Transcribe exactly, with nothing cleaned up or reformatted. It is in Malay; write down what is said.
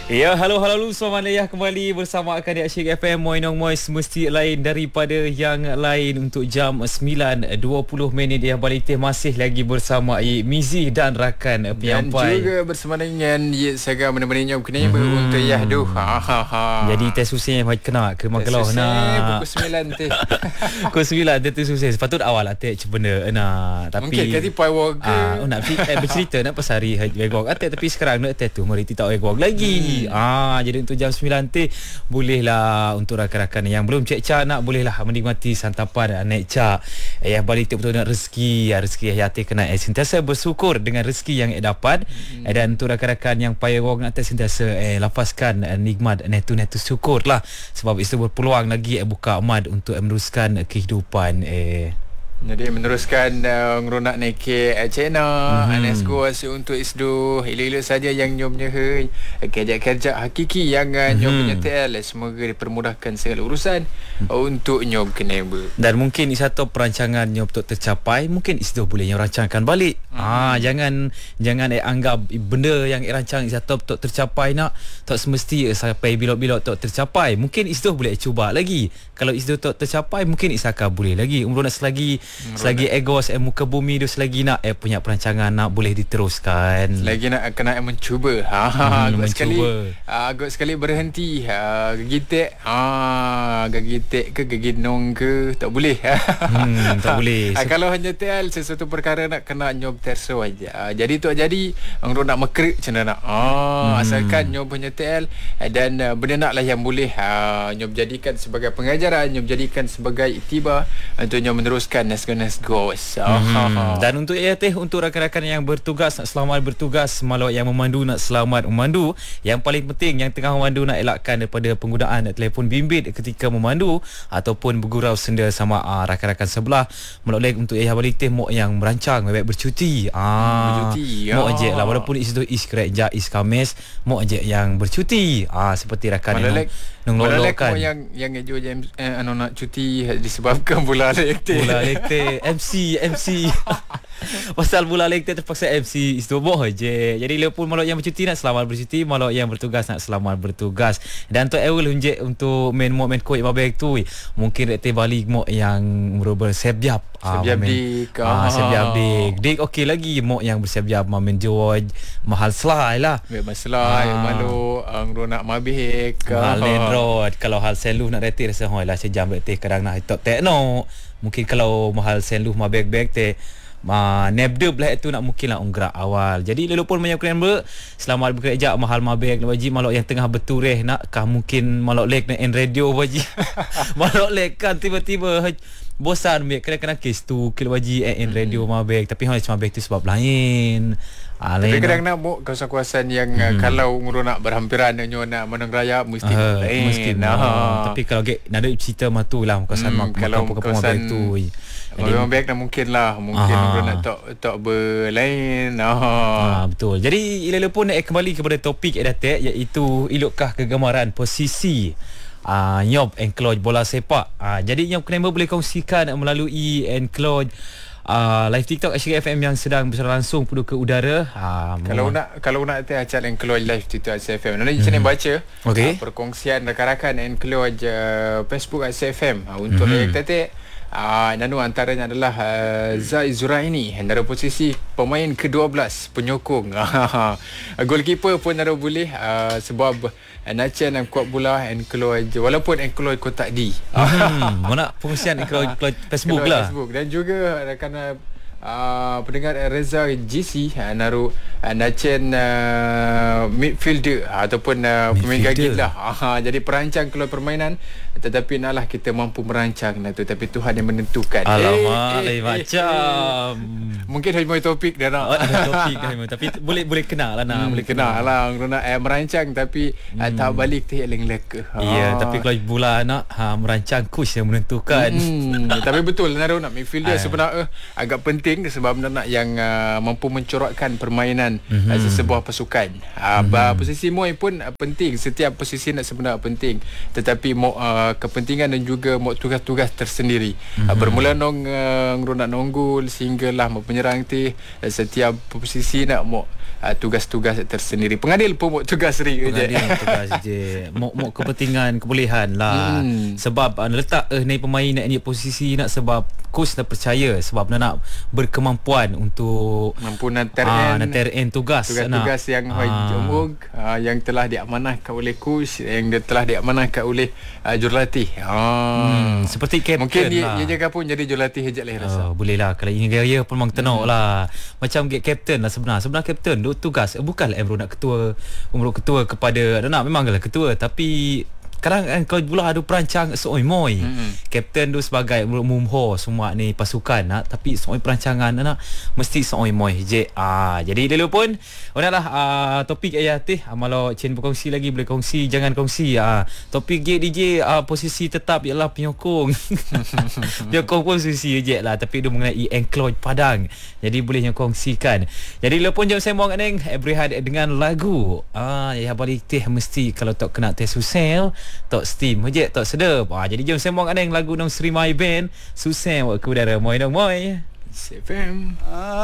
Ya, halo halo lu, selamat layah kembali bersama Akadi Asyik F M. Moinong Mois mesti lain daripada yang lain untuk jam sembilan dua puluh minit yang balik masih lagi bersama Mizi dan rakan penyampai. Dan juga bersama dengan Ye Saga menemani nyom kena hmm. untuk yahduh. Ha ha ha. Jadi tes susah yang kena ke Magelau nah. Pukul sembilan teh. Pukul sembilan teh tu susah. Sepatut awal lah teh benda nah. Tapi mungkin kati pai walk. Ah, oh, nak eh, bercerita nak pasal hari walk ate tapi sekarang nak teh tu mari kita walk lagi. Hmm. Ah, jadi untuk jam sembilan nanti bolehlah untuk rakan-rakan yang belum cek cak nak bolehlah menikmati santapan naik cak. Eh, yang balik betul nak rezeki, rezeki hayati kena eh, sentiasa bersyukur dengan rezeki yang eh, dapat. Hmm. Eh, dan untuk rakan-rakan yang payah wong nak sentiasa eh, lapaskan eh, nikmat netu-netu syukur lah sebab itu berpeluang lagi eh, buka mad untuk eh, meneruskan eh, kehidupan eh jadi meneruskan uh, ngeronak naik uh, channel mm-hmm. Anas go untuk isdu ila-ila saja yang nyom nyeh kerja-kerja hakiki yang uh, mm-hmm. nyom penyetel semoga dipermudahkan segala urusan mm-hmm. uh, untuk nyom kena ber. Dan mungkin satu perancangan nyom untuk tercapai mungkin isdu boleh nyom rancangkan balik. Mm-hmm. Ah jangan jangan eh, anggap benda yang eh, rancang satu untuk tercapai nak tak semesti eh, sampai bilok-bilok untuk tercapai. Mungkin isdu boleh eh, cuba lagi. Kalau isdu untuk tercapai mungkin isaka boleh lagi. Umur nak selagi Hmm, selagi egos eh, muka bumi tu selagi nak eh, punya perancangan nak boleh diteruskan. Selagi nak kena eh, mencuba. Ha hmm, agak sekali agak sekali berhenti. Ha gegitek. Ha gegitek ke geginong ke tak boleh. Hmm, tak boleh. Ha, kalau hanya tel sesuatu perkara nak kena nyob terso aja. Ha, jadi tu jadi orang nak mekrik macam nak. Ha hmm. asalkan nyob hanya tel dan uh, benda naklah yang boleh ha, nyob jadikan sebagai pengajaran, nyob jadikan sebagai iktibar untuk nyob meneruskan Let's go. So, hmm. Dan untuk ya teh untuk rakan-rakan yang bertugas nak selamat bertugas, malau yang memandu nak selamat memandu. Yang paling penting yang tengah memandu nak elakkan daripada penggunaan telefon bimbit ketika memandu ataupun bergurau senda sama uh, rakan-rakan sebelah. Malau lagi untuk ya balik teh mok yang merancang baik bercuti. Ah bercuti. Mok aje lah walaupun itu is kerja is Khamis, mok aje yang bercuti. Ah seperti rakan yang ngelolokan yang yang ejo jam eh, anu nak cuti disebabkan bola lekte. Bola lekte M C M C pasal bola lekte terpaksa M C itu boh je. Jadi lepas malau yang bercuti nak selamat bercuti, malau yang bertugas nak selamat bertugas. Dan untuk awal hunje untuk main mo main ko mabek tu mungkin rete balik mo yang bersiap-siap siap dik ah siap dik dik okey lagi mo yang bersiap-siap main George mahal selai lah masalah ah. malu ang nak mabek mahal road. Kalau hal selu nak reti rasa hoi lah sejam reti kadang nak hitok tekno. Mungkin kalau mahal selu mabek beg te ma nebde belah itu nak mungkin lah unggerak awal. Jadi lelupun banyak keren ber selamat bekerja mahal mabek baji malok yang tengah bertureh nakkah mungkin malok lek nak en radio baji malok lek kan tiba-tiba bosan mek kena-kena kes tu kilo baji en radio mabek tapi hoi cuma mabek tu sebab lain. Ah, tapi kadang nak buat kawasan-kawasan yang hmm. uh, kalau nguru nak berhampiran nyo nak menang raya mesti uh, lain. Mesti nah. Tapi kalau get nak ada cerita matu lah kawasan hmm, mak kalau kawasan tu. Orang baik dah mungkin lah mungkin nguru nak tak tak berlain. Nah. Ah, betul. Jadi ila pun nak kembali kepada topik edatek iaitu ilukkah kegemaran posisi uh, nyob enclose bola sepak. Uh, jadi nyob kena boleh kongsikan melalui enclose Uh, live TikTok Asyik F M yang sedang berlangsung penuh ke udara. Uh, kalau nak kalau nak teh acara Enclose live TikTok Asyik F M. Nanti hmm. baca okay. uh, perkongsian rakan-rakan Enclose uh, Facebook Asyik F M uh, untuk hmm. live tetek. Ah, uh, nanu antaranya adalah uh, Zai Zuraini dari posisi pemain ke dua belas penyokong. Goalkeeper pun ada boleh uh, sebab uh, Nacian yang kuat bola Enclose walaupun Enclose kotak D. Hmm, mana pengungsian Enclose Facebook lah. Facebook dan juga rakan Uh, pendengar Reza G C uh, naruh uh, Nacian uh, midfielder uh, ataupun uh, pemain gagil lah uh, jadi perancang keluar permainan tetapi naklah kita mampu merancang lah tu tapi Tuhan yang menentukan. Alamak eh, eh, eh, macam eh, eh. mungkin hanya topik dah nak oh, ada topik dah tapi boleh boleh kena lah nak hmm, boleh kena lah nak eh, merancang tapi hmm. uh, tak balik tu leng-lek ha. Ya tapi kalau bola nak ha, merancang coach yang menentukan hmm, tapi betul naruh nak midfielder sebenarnya agak penting sebab nak yang uh, mampu mencorakkan permainan mm-hmm. uh, sesebuah pasukan. Uh, mm-hmm. Posisi Moi pun uh, penting. Setiap posisi nak sebenarnya penting. Tetapi mo uh, kepentingan dan juga mo tugas-tugas tersendiri. Mm-hmm. Uh, bermula nong uh, nak nonggul sehinggalah mo penyerang ti uh, setiap posisi nak mo uh, tugas-tugas tersendiri. Pengadil pun buat tugas sendiri je. Pengadil tugas je. Mok-mok kepentingan kebolehan lah. Hmm. Sebab uh, letak uh, ni pemain nak ni posisi nak sebab coach dah percaya sebab nak, nak berkemampuan untuk mampu nak ter ah, nak ter tugas tugas-tugas nak. yang ah. uh, yang telah diamanahkan oleh coach, yang telah diamanahkan oleh uh, jurulatih. Ah. Hmm, seperti kapten mungkin dia, lah. dia jaga pun jadi jurulatih hejak lah rasa. Oh, boleh lah kalau ingin gaya pun memang tenok hmm. lah. Macam kapten lah sebenar. Sebenar kapten duk tugas. Eh, bukanlah Emro nak ketua, Emro ketua kepada nak memanglah ketua tapi kadang kan kalau pula ada perancang seoi-moi. Mm-hmm. Kapten tu sebagai mumho semua ni pasukan nak tapi seoi perancangan nak mesti seoi-moi je. Ah jadi dulu pun onlah ah, topik ayah teh amalo Chen berkongsi lagi boleh kongsi jangan kongsi ah topik G D J ah, posisi tetap ialah penyokong. Penyokong pun posisi je lah tapi dia mengenai enclosed Padang. Jadi boleh kongsikan. Jadi dulu pun jom sembang neng berehat dengan lagu. Ah ya balik teh mesti kalau tak kena teh susel tok steam je tok sedap. Ah jadi jom sembang aneng lagu nang Sri My Band Susah ke udara moi dong moi. S F M.